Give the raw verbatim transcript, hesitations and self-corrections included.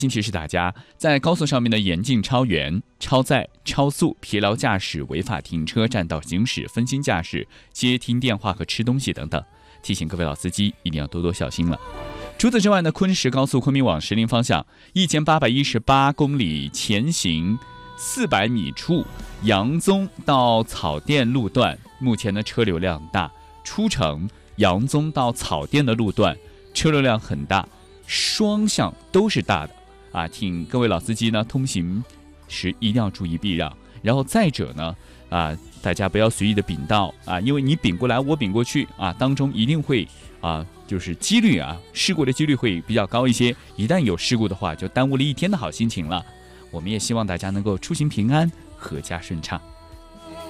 请提示大家，在高速上面的严禁超员、超载、超速、疲劳驾驶、违法停车、占道行驶、分心驾驶、接听电话和吃东西等等，提醒各位老司机一定要多多小心了。除此之外呢，昆石高速昆明往石林方向一千八百一十八公里前行四百米处，杨宗到草甸路段，目前的车流量大，出城杨宗到草甸的路段车流量很大，双向都是大的啊，请各位老司机呢通行时一定要注意避让。然后再者呢，啊，大家不要随意的并道啊，因为你并过来我并过去啊，当中一定会啊，就是几率啊，事故的几率会比较高一些。一旦有事故的话，就耽误了一天的好心情了。我们也希望大家能够出行平安，阖家顺畅。